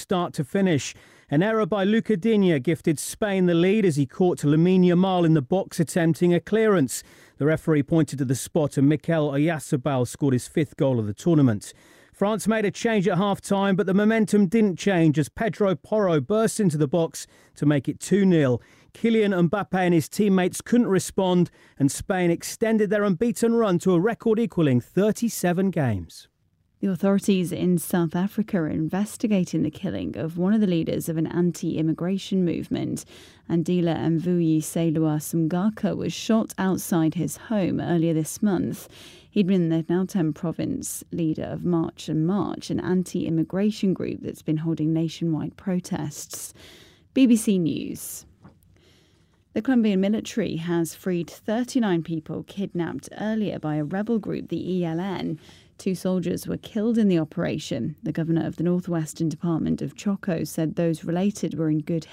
start to finish. An error by Luca Digne gifted Spain the lead as he caught Lamine Yamal in the box attempting a clearance. The referee pointed to the spot and Mikel Oyarzabal scored his 5th goal of the tournament. France made a change at half-time, but the momentum didn't change as Pedro Porro burst into the box to make it 2-0. Kylian Mbappe and his teammates couldn't respond, and Spain extended their unbeaten run to a record-equalling 37 games. The authorities in South Africa are investigating the killing of one of the leaders of an anti-immigration movement. Andile Mvuyi-Selua Sumgaka was shot outside his home earlier this month. He'd been the Gauteng province leader of March and March, an anti-immigration group that's been holding nationwide protests. BBC News. The Colombian military has freed 39 people kidnapped earlier by a rebel group, the ELN. 2 soldiers were killed in the operation. The governor of the northwestern department of Choco said those released were in good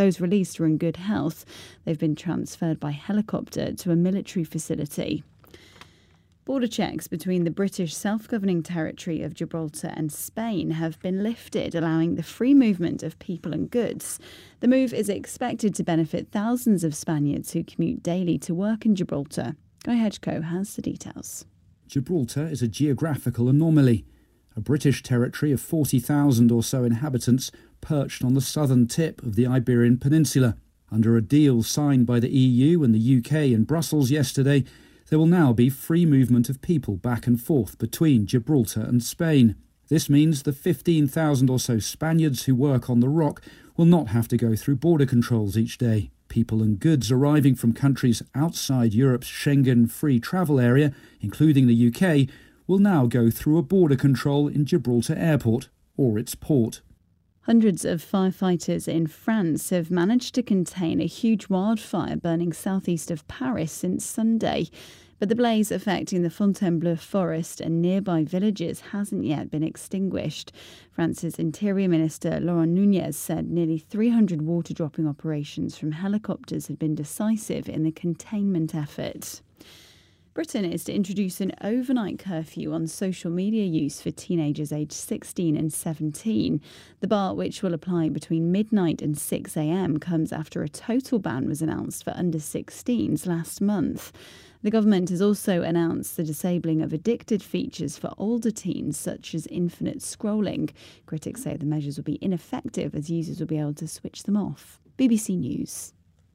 health. They've been transferred by helicopter to a military facility. Border checks between the British self-governing territory of Gibraltar and Spain have been lifted, allowing the free movement of people and goods. The move is expected to benefit thousands of Spaniards who commute daily to work in Gibraltar. Guy Hedgecoe has the details. Gibraltar is a geographical anomaly, a British territory of 40,000 or so inhabitants perched on the southern tip of the Iberian Peninsula. Under a deal signed by the EU and the UK in Brussels yesterday, there will now be free movement of people back and forth between Gibraltar and Spain. This means the 15,000 or so Spaniards who work on the Rock will not have to go through border controls each day. People and goods arriving from countries outside Europe's Schengen free travel area, including the UK, will now go through a border control in Gibraltar Airport or its port. Hundreds of firefighters in France have managed to contain a huge wildfire burning southeast of Paris since Sunday. But the blaze affecting the Fontainebleau forest and nearby villages hasn't yet been extinguished. France's Interior Minister Laurent Nunez said nearly 300 water-dropping operations from helicopters had been decisive in the containment effort. Britain is to introduce an overnight curfew on social media use for teenagers aged 16 and 17. The bar, which will apply between midnight and 6 a.m, comes after a total ban was announced for under 16s last month. The government has also announced the disabling of addicted features for older teens, such as infinite scrolling. Critics say the measures will be ineffective as users will be able to switch them off. BBC News.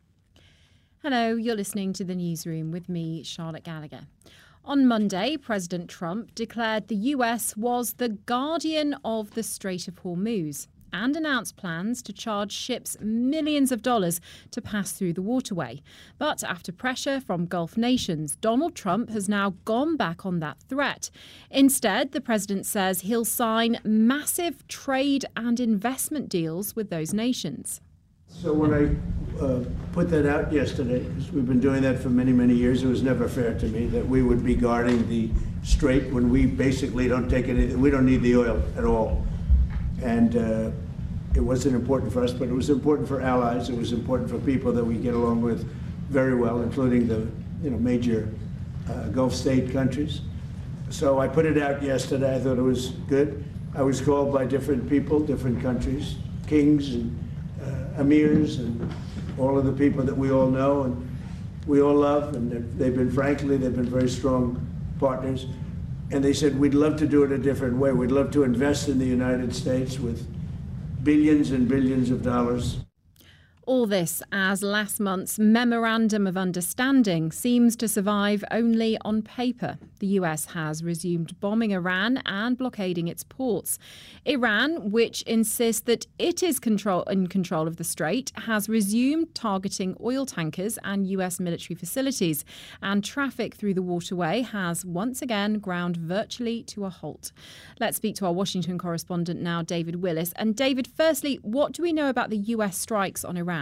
Hello, you're listening to The Newsroom with me, Charlotte Gallagher. On Monday, President Trump declared the US was the guardian of the Strait of Hormuz and announced plans to charge ships millions of dollars to pass through the waterway. But after pressure from Gulf nations, Donald Trump has now gone back on that threat. Instead, the president says he'll sign massive trade and investment deals with those nations. So when I put that out yesterday, because we've been doing that for many, many years, it was never fair to me that we would be guarding the strait when we basically don't take anything. We don't need the oil at all. And it wasn't important for us, but it was important for allies. It was important for people that we get along with very well, including the major Gulf state countries. So I put it out yesterday. I thought it was good. I was called by different people, different countries, kings and emirs and all of the people that we all know and we all love, and they've been very strong partners. And they said, we'd love to do it a different way. We'd love to invest in the United States with billions and billions of dollars. All this as last month's Memorandum of Understanding seems to survive only on paper. The US has resumed bombing Iran and blockading its ports. Iran, which insists that it is in control of the strait, has resumed targeting oil tankers and US military facilities. And traffic through the waterway has once again ground virtually to a halt. Let's speak to our Washington correspondent now, David Willis. And David, firstly, what do we know about the US strikes on Iran?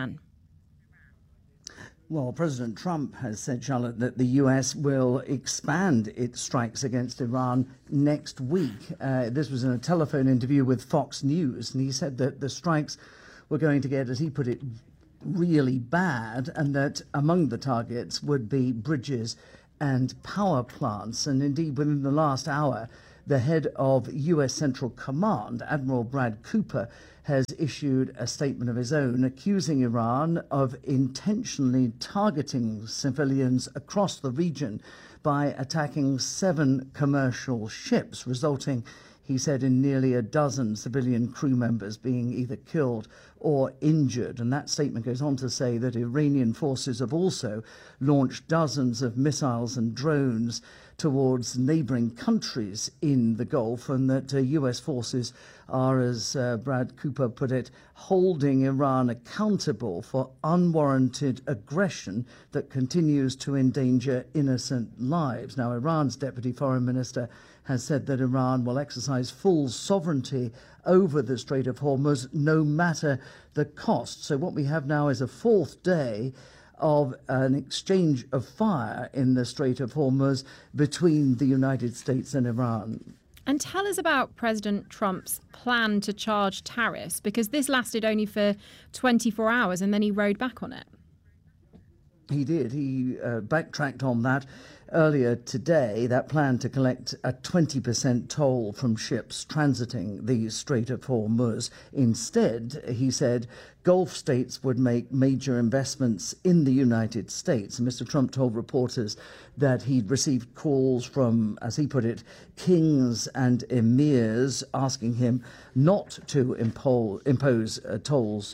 Well, President Trump has said, Charlotte, that the US will expand its strikes against Iran next week. This was in a telephone interview with Fox News, and he said that the strikes were going to get, as he put it, really bad, and that among the targets would be bridges and power plants. And indeed, within the last hour, the head of US Central Command, Admiral Brad Cooper, has issued a statement of his own accusing Iran of intentionally targeting civilians across the region by attacking 7 commercial ships, resulting, he said, in nearly a dozen civilian crew members being either killed or injured. And that statement goes on to say that Iranian forces have also launched dozens of missiles and drones towards neighbouring countries in the Gulf, and that US forces are, as Brad Cooper put it, holding Iran accountable for unwarranted aggression that continues to endanger innocent lives. Now, Iran's Deputy Foreign Minister has said that Iran will exercise full sovereignty over the Strait of Hormuz, no matter the cost. So what we have now is a 4th day of an exchange of fire in the Strait of Hormuz between the United States and Iran. And tell us about President Trump's plan to charge tariffs, because this lasted only for 24 hours and then he rode back on it. He did. He backtracked on that earlier today, that plan to collect a 20% toll from ships transiting the Strait of Hormuz. Instead, he said, Gulf states would make major investments in the United States. And Mr. Trump told reporters that he'd received calls from, as he put it, kings and emirs asking him not to impose tolls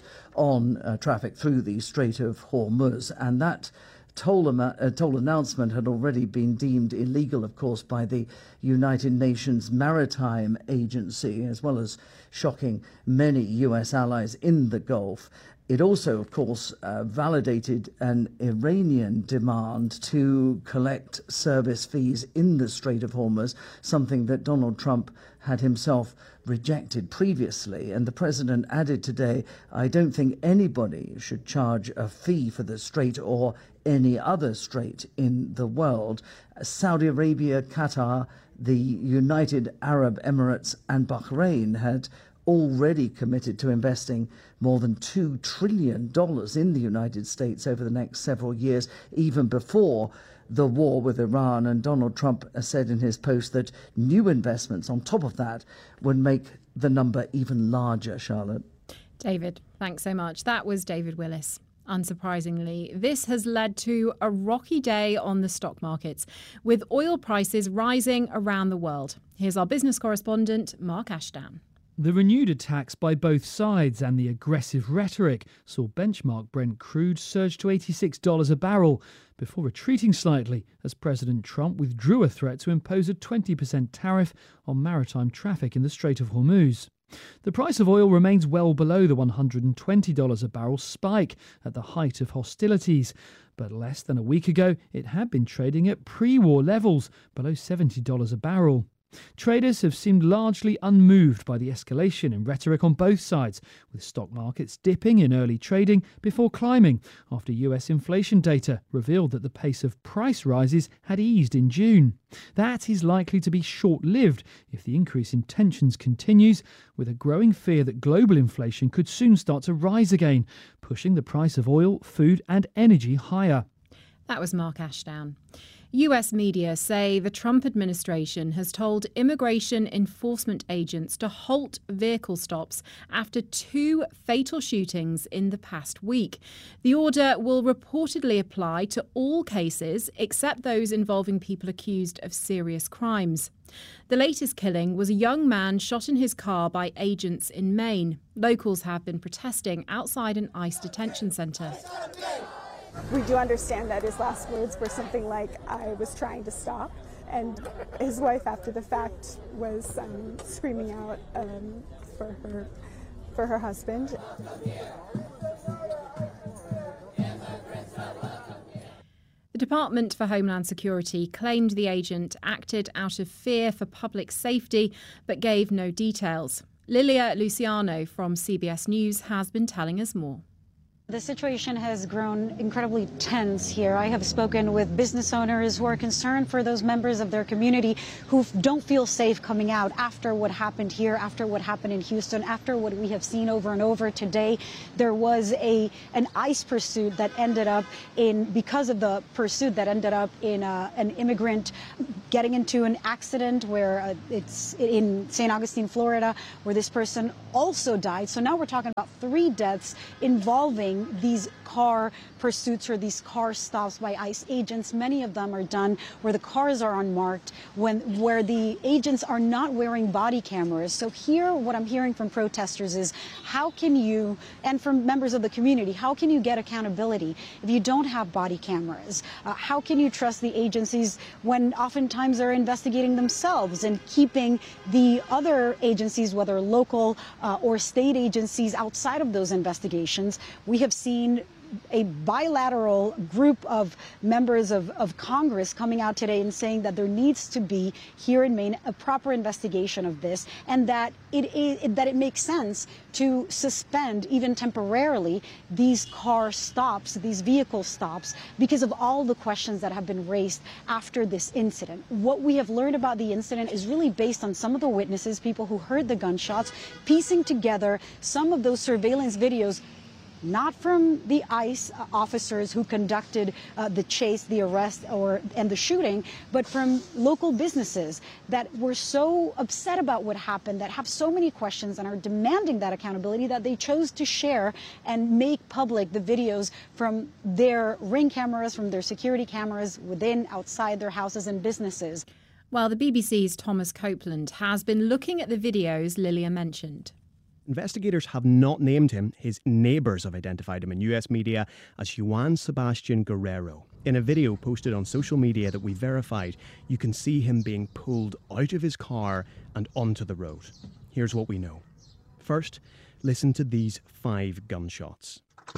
on traffic through the Strait of Hormuz. And that toll announcement had already been deemed illegal, of course, by the United Nations Maritime Agency, as well as shocking many US allies in the Gulf. It also, of course, validated an Iranian demand to collect service fees in the Strait of Hormuz, something that Donald Trump had himself rejected previously. And the president added today, I don't think anybody should charge a fee for the strait or any other strait in the world. Saudi Arabia, Qatar, the United Arab Emirates and Bahrain had already committed to investing more than $2 trillion in the United States over the next several years, even before the war with Iran. And Donald Trump said in his post that new investments on top of that would make the number even larger, Charlotte. David, thanks so much. That was David Willis. Unsurprisingly, this has led to a rocky day on the stock markets, with oil prices rising around the world. Here's our business correspondent, Mark Ashdown. The renewed attacks by both sides and the aggressive rhetoric saw benchmark Brent crude surge to $86 a barrel before retreating slightly as President Trump withdrew a threat to impose a 20% tariff on maritime traffic in the Strait of Hormuz. The price of oil remains well below the $120 a barrel spike at the height of hostilities, but less than a week ago it had been trading at pre-war levels, below $70 a barrel. Traders have seemed largely unmoved by the escalation in rhetoric on both sides, with stock markets dipping in early trading before climbing after US inflation data revealed that the pace of price rises had eased in June. That is likely to be short-lived if the increase in tensions continues, with a growing fear that global inflation could soon start to rise again, pushing the price of oil, food and energy higher. That was Mark Ashdown. US media say the Trump administration has told immigration enforcement agents to halt vehicle stops after 2 fatal shootings in the past week. The order will reportedly apply to all cases except those involving people accused of serious crimes. The latest killing was a young man shot in his car by agents in Maine. Locals have been protesting outside an ICE detention centre. We do understand that his last words were something like, I was trying to stop. And his wife, after the fact, was screaming out for her husband. The Department for Homeland Security claimed the agent acted out of fear for public safety, but gave no details. Lilia Luciano from CBS News has been telling us more. The situation has grown incredibly tense here. I have spoken with business owners who are concerned for those members of their community who don't feel safe coming out after what happened here, after what happened in Houston, after what we have seen over and over today. There was an ICE pursuit that ended up in, because of the pursuit that ended up in an immigrant getting into an accident where it's in St. Augustine, Florida, where this person also died. So now we're talking about 3 deaths involving these car pursuits or these car stops by ICE agents. Many of them are done where the cars are unmarked, where the agents are not wearing body cameras. So here, what I'm hearing from protesters is, how can you, and from members of the community, how can you get accountability if you don't have body cameras? How can you trust the agencies when oftentimes they're investigating themselves and keeping the other agencies, whether local or state agencies, outside of those investigations? We have seen a bilateral group of members of Congress coming out today and saying that there needs to be here in Maine a proper investigation of this, and that it makes sense to suspend, even temporarily, these car stops, these vehicle stops, because of all the questions that have been raised after this incident. What we have learned about the incident is really based on some of the witnesses, people who heard the gunshots, piecing together some of those surveillance videos, not from the ICE officers who conducted the chase, the arrest, and the shooting, but from local businesses that were so upset about what happened, that have so many questions and are demanding that accountability, that they chose to share and make public the videos from their Ring cameras, from their security cameras within, outside their houses and businesses. Well, the BBC's Thomas Copeland has been looking at the videos Lilia mentioned. Investigators have not named him. His neighbours have identified him in US media as Juan Sebastian Guerrero. In a video posted on social media that we verified, you can see him being pulled out of his car and onto the road. Here's what we know. First, listen to these 5 gunshots.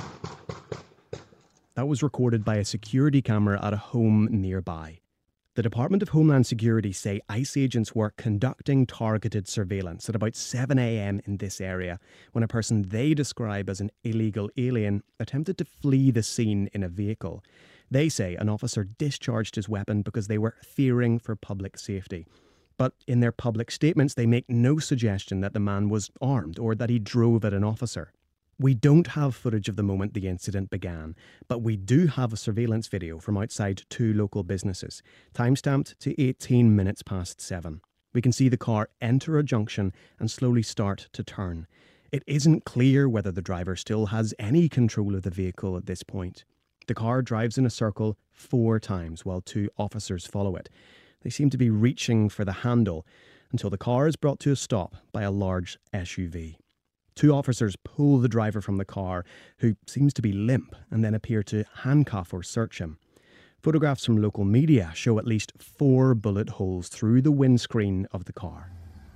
That was recorded by a security camera at a home nearby. The Department of Homeland Security say ICE agents were conducting targeted surveillance at about 7 a.m. in this area when a person they describe as an illegal alien attempted to flee the scene in a vehicle. They say an officer discharged his weapon because they were fearing for public safety. But in their public statements, they make no suggestion that the man was armed or that he drove at an officer. We don't have footage of the moment the incident began, but we do have a surveillance video from outside 2 local businesses, timestamped to 18 minutes past 7. We can see the car enter a junction and slowly start to turn. It isn't clear whether the driver still has any control of the vehicle at this point. The car drives in a circle 4 times while 2 officers follow it. They seem to be reaching for the handle until the car is brought to a stop by a large SUV. 2 officers pull the driver from the car, who seems to be limp, and then appear to handcuff or search him. Photographs from local media show at least 4 bullet holes through the windscreen of the car.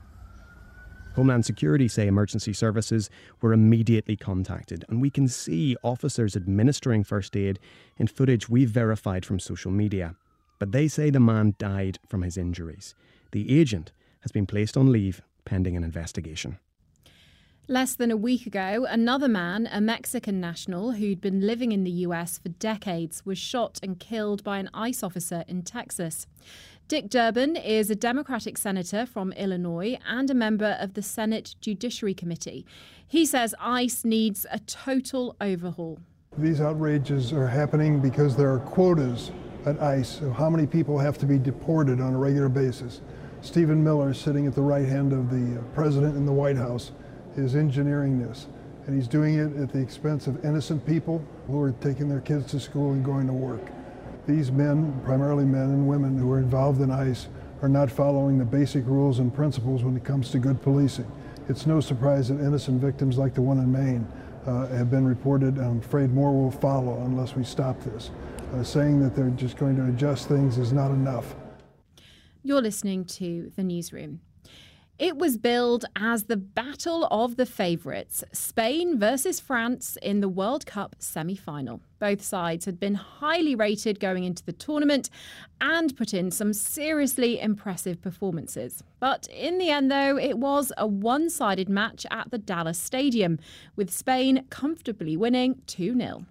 Homeland Security say emergency services were immediately contacted, and we can see officers administering first aid in footage we've verified from social media. But they say the man died from his injuries. The agent has been placed on leave pending an investigation. Less than a week ago, another man, a Mexican national who'd been living in the US for decades, was shot and killed by an ICE officer in Texas. Dick Durbin is a Democratic senator from Illinois and a member of the Senate Judiciary Committee. He says ICE needs a total overhaul. These outrages are happening because there are quotas at ICE of how many people have to be deported on a regular basis. Stephen Miller, sitting at the right hand of the president in the White House, is engineering this, and he's doing it at the expense of innocent people who are taking their kids to school and going to work. These men, primarily men and women who are involved in ICE, are not following the basic rules and principles when it comes to good policing. It's no surprise that innocent victims like the one in Maine have been reported, and I'm afraid more will follow unless we stop this. Saying that they're just going to adjust things is not enough. You're listening to The Newsroom. It was billed as the battle of the favourites, Spain versus France in the World Cup semi-final. Both sides had been highly rated going into the tournament and put in some seriously impressive performances. But in the end, though, it was a one-sided match at the Dallas Stadium, with Spain comfortably winning 2-0.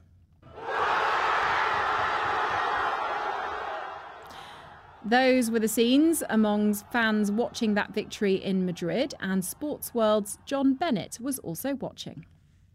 Those were the scenes among fans watching that victory in Madrid, and Sports World's John Bennett was also watching.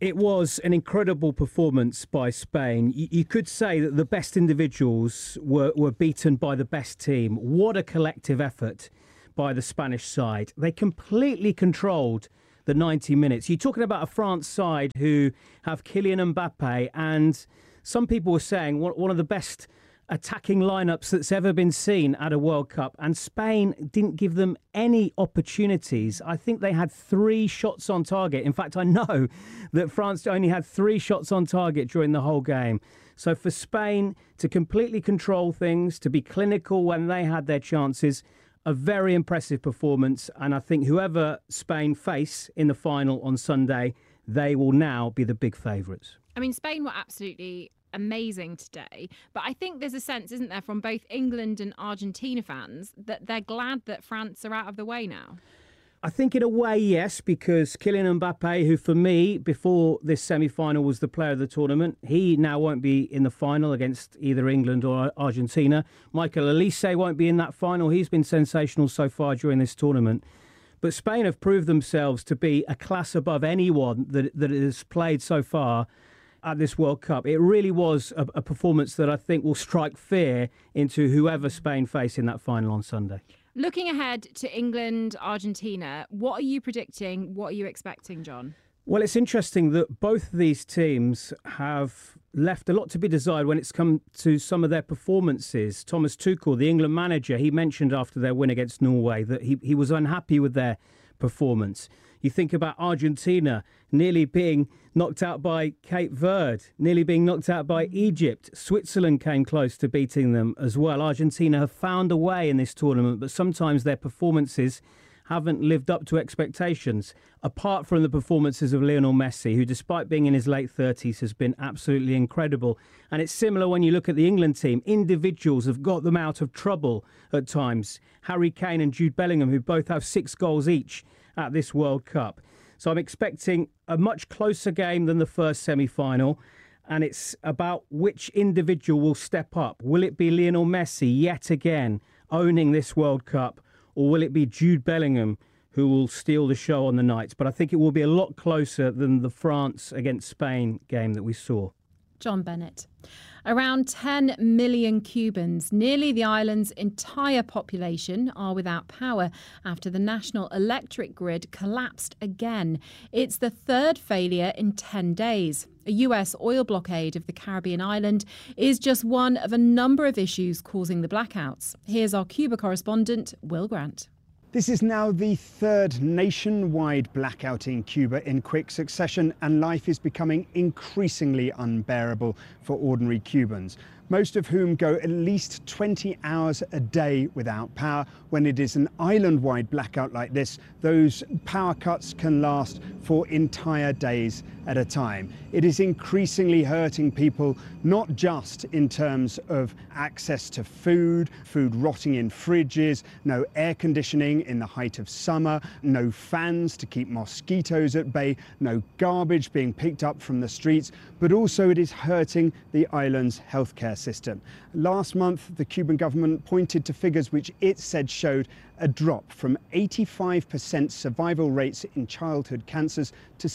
It was an incredible performance by Spain. You could say that the best individuals were beaten by the best team. What a collective effort by the Spanish side. They completely controlled the 90 minutes. You're talking about a France side who have Kylian Mbappe, and some people were saying one of the best attacking lineups that's ever been seen at a World Cup, and Spain didn't give them any opportunities. I think they had 3 shots on target. In fact, I know that France only had 3 shots on target during the whole game. So for Spain to completely control things, to be clinical when they had their chances, a very impressive performance. And I think whoever Spain face in the final on Sunday, they will now be the big favourites. I mean, Spain were absolutely amazing today, but I think there's a sense, isn't there, from both England and Argentina fans that they're glad that France are out of the way now? I think in a way, yes, because Kylian Mbappe, who for me, before this semi-final, was the player of the tournament, he now won't be in the final against either England or Argentina. Michael Olise won't be in that final. He's been sensational so far during this tournament. But Spain have proved themselves to be a class above anyone that has played so far at this World Cup. It really was a performance that I think will strike fear into whoever Spain face in that final on Sunday. Looking ahead to England, Argentina, what are you predicting? What are you expecting, John? Well, it's interesting that both of these teams have left a lot to be desired when it's come to some of their performances. Thomas Tuchel, the England manager, he mentioned after their win against Norway that he was unhappy with their performance. You think about Argentina nearly being knocked out by Cape Verde, nearly being knocked out by Egypt. Switzerland came close to beating them as well. Argentina have found a way in this tournament, but sometimes their performances haven't lived up to expectations, apart from the performances of Lionel Messi, who, despite being in his late 30s, has been absolutely incredible. And it's similar when you look at the England team. Individuals have got them out of trouble at times. Harry Kane and Jude Bellingham, who both have 6 goals each at this World Cup. So I'm expecting a much closer game than the first semi-final, and it's about which individual will step up. Will it be Lionel Messi yet again owning this World Cup, or will it be Jude Bellingham who will steal the show on the night? But I think it will be a lot closer than the France against Spain game that we saw. John Bennett. Around 10 million Cubans, nearly the island's entire population, are without power after the national electric grid collapsed again. It's the 3rd failure in 10 days. A US oil blockade of the Caribbean island is just one of a number of issues causing the blackouts. Here's our Cuba correspondent, Will Grant. This is now the 3rd nationwide blackout in Cuba in quick succession, and life is becoming increasingly unbearable for ordinary Cubans, most of whom go at least 20 hours a day without power. When it is an island-wide blackout like this, those power cuts can last for entire days at a time. It is increasingly hurting people, not just in terms of access to food rotting in fridges, no air conditioning in the height of summer, no fans to keep mosquitoes at bay, no garbage being picked up from the streets, but also it is hurting the island's healthcare system. Last month, the Cuban government pointed to figures which it said showed a drop from 85% survival rates in childhood cancers to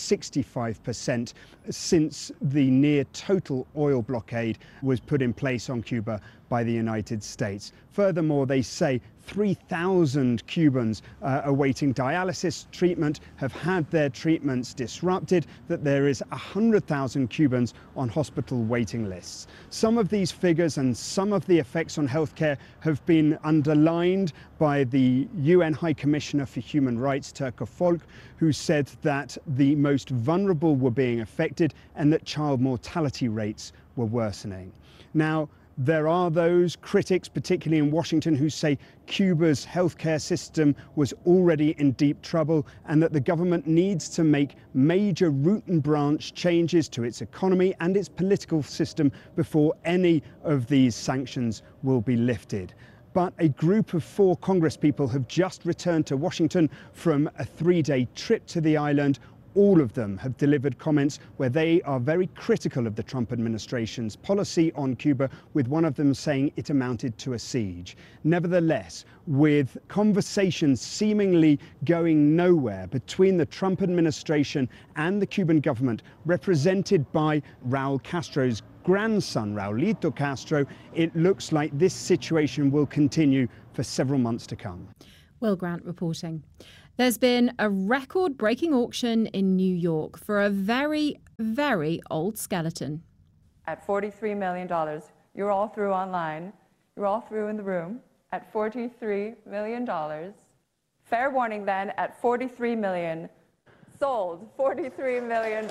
65% since the near total oil blockade was put in place on Cuba by the United States. Furthermore, they say 3,000 Cubans awaiting dialysis treatment have had their treatments disrupted, that there is 100,000 Cubans on hospital waiting lists. Some of these figures and some of the effects on healthcare have been underlined by the UN High Commissioner for Human Rights, Turco Folk, who said that the most vulnerable were being affected and that child mortality rates were worsening. Now, there are those critics, particularly in Washington, who say Cuba's healthcare system was already in deep trouble and that the government needs to make major root and branch changes to its economy and its political system before any of these sanctions will be lifted. But a group of 4 congresspeople have just returned to Washington from a 3-day trip to the island, all of them have delivered comments where they are very critical of the Trump administration's policy on Cuba, with one of them saying it amounted to a siege. Nevertheless, with conversations seemingly going nowhere between the Trump administration and the Cuban government, represented by Raul Castro's grandson, Raulito Castro, it looks like this situation will continue for several months to come. Will Grant reporting. There's been a record-breaking auction in New York for a very, very old skeleton. At $43 million. You're all through online. You're all through in the room. At $43 million. Fair warning then, at $43 million. Sold. $43 million.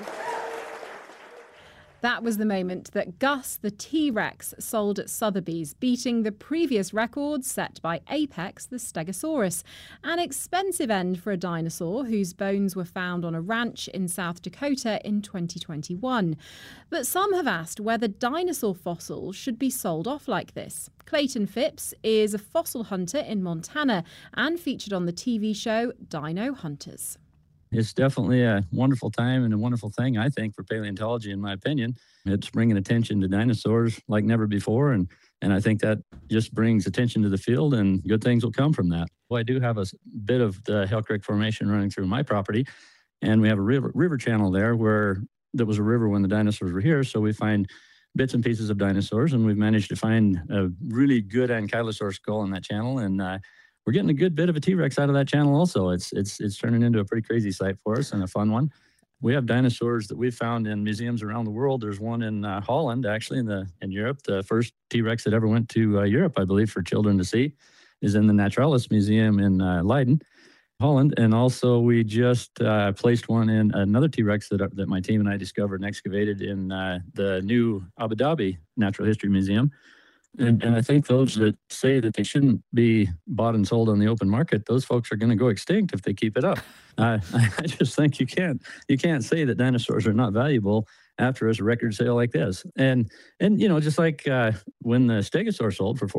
That was the moment that Gus the T-Rex sold at Sotheby's, beating the previous record set by Apex the Stegosaurus, an expensive end for a dinosaur whose bones were found on a ranch in South Dakota in 2021. But some have asked whether dinosaur fossils should be sold off like this. Clayton Phipps is a fossil hunter in Montana and featured on the TV show Dino Hunters. It's definitely a wonderful time and a wonderful thing, I think, for paleontology, in my opinion. It's bringing attention to dinosaurs like never before, and I think that just brings attention to the field, and good things will come from that. Well, I do have a bit of the Hell Creek Formation running through my property, and we have a river channel there where there was a river when the dinosaurs were here, so we find bits and pieces of dinosaurs, and we've managed to find a really good ankylosaur skull in that channel, and we're getting a good bit of a T-Rex out of that channel also. It's turning into a pretty crazy sight for us and a fun one. We have dinosaurs that we've found in museums around the world. There's one in Holland, actually, in Europe. The first T-Rex that ever went to Europe, I believe, for children to see, is in the Naturalis Museum in Leiden, Holland. And also we just placed one in another T-Rex that my team and I discovered and excavated in the new Abu Dhabi Natural History Museum. And I think those that say that they shouldn't be bought and sold on the open market, those folks are going to go extinct if they keep it up. I just think you can't say that dinosaurs are not valuable after a record sale like this. And you know, just like when the Stegosaur sold for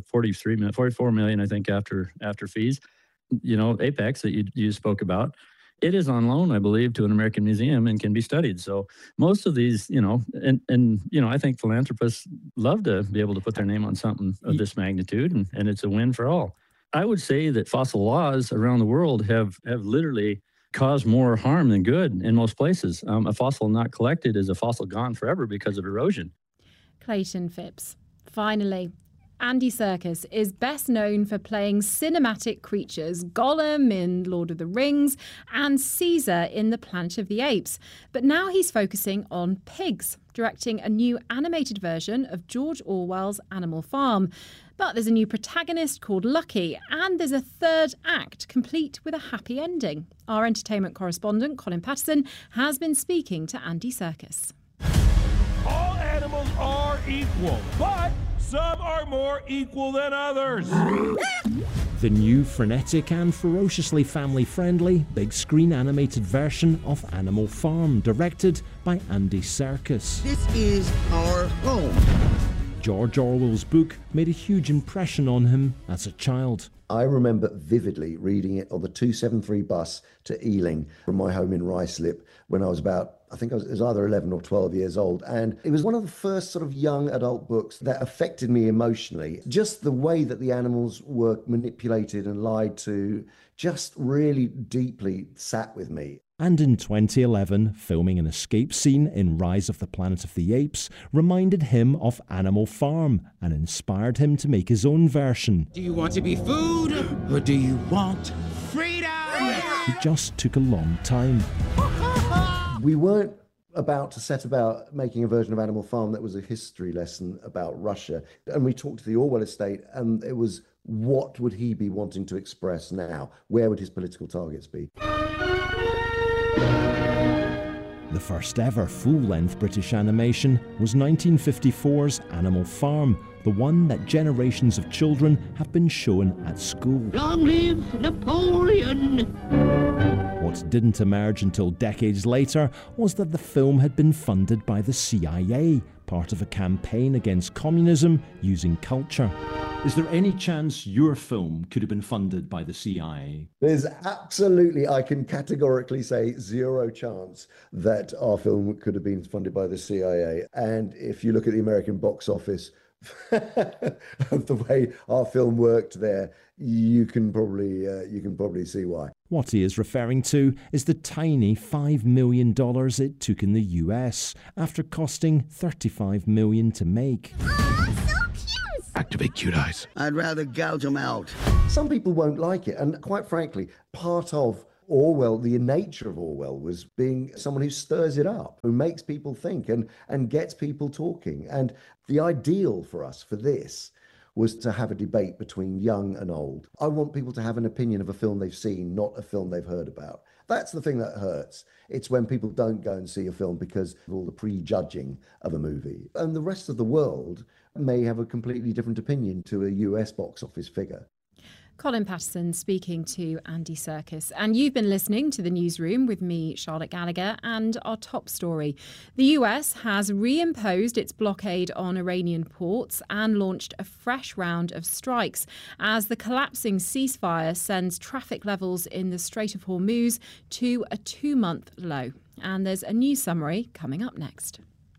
44 million, I think, after fees, you know, Apex that you spoke about, it is on loan, I believe, to an American museum and can be studied. So most of these, you know, and you know, I think philanthropists love to be able to put their name on something of this magnitude, and it's a win for all. I would say that fossil laws around the world have literally caused more harm than good in most places. A fossil not collected is a fossil gone forever because of erosion. Clayton Phipps. Finally, Andy Serkis is best known for playing cinematic creatures, Gollum in Lord of the Rings and Caesar in The Planet of the Apes. But now he's focusing on pigs, directing a new animated version of George Orwell's Animal Farm. But there's a new protagonist called Lucky, and there's a third act complete with a happy ending. Our entertainment correspondent, Colin Patterson, has been speaking to Andy Serkis. All animals are equal, but some are more equal than others. The new frenetic and ferociously family-friendly big-screen animated version of Animal Farm, directed by Andy Serkis. This is our home. George Orwell's book made a huge impression on him as a child. I remember vividly reading it on the 273 bus to Ealing from my home in Ruislip when I was about, I think it was either 11 or 12 years old. And it was one of the first sort of young adult books that affected me emotionally. Just the way that the animals were manipulated and lied to just really deeply sat with me. And in 2011, filming an escape scene in Rise of the Planet of the Apes reminded him of Animal Farm and inspired him to make his own version. Do you want to be food or do you want freedom? It just took a long time. We weren't about to set about making a version of Animal Farm that was a history lesson about Russia. And we talked to the Orwell estate, and it was, what would he be wanting to express now? Where would his political targets be? The first ever full-length British animation was 1954's Animal Farm, the one that generations of children have been shown at school. Long live Napoleon! What didn't emerge until decades later was that the film had been funded by the CIA, part of a campaign against communism using culture. Is there any chance your film could have been funded by the CIA? There's absolutely, I can categorically say, zero chance that our film could have been funded by the CIA. And if you look at the American box office, of the way our film worked there, you can probably see why. What he is referring to is the tiny $5 million it took in the US after costing $35 million to make. Activate cute eyes. I'd rather gouge them out. Some people won't like it, and quite frankly, part of Orwell, the nature of Orwell, was being someone who stirs it up, who makes people think and gets people talking. And the ideal for us for this was to have a debate between young and old. I want people to have an opinion of a film they've seen, not a film they've heard about. That's the thing that hurts. It's when people don't go and see a film because of all the prejudging of a movie. And the rest of the world may have a completely different opinion to a US box office figure. Colin Patterson speaking to Andy Serkis. And you've been listening to The Newsroom with me, Charlotte Gallagher, and our top story. The US has reimposed its blockade on Iranian ports and launched a fresh round of strikes as the collapsing ceasefire sends traffic levels in the Strait of Hormuz to a 2-month low. And there's a news summary coming up next.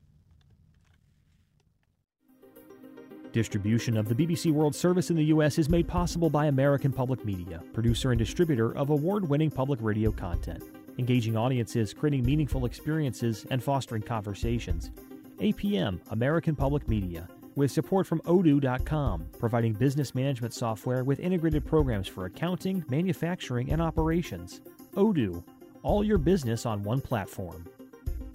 Distribution of the BBC World Service in the U.S. is made possible by American Public Media, producer and distributor of award-winning public radio content, engaging audiences, creating meaningful experiences, and fostering conversations. APM, American Public Media, with support from Odoo.com, providing business management software with integrated programs for accounting, manufacturing, and operations. Odoo, all your business on one platform.